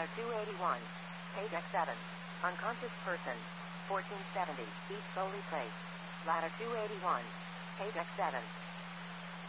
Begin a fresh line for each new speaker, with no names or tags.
Ladder 281. Page X7. Unconscious person. 1470 East Foley Place. Ladder 281. Page X7.